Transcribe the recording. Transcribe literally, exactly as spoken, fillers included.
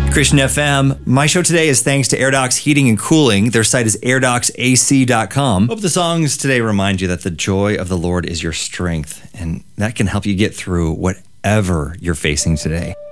Christian F M. My show today is thanks to AirDocs Heating and Cooling. Their site is air docs a c dot com. Hope the songs today remind you that the joy of the Lord is your strength, and that can help you get through whatever you're facing today.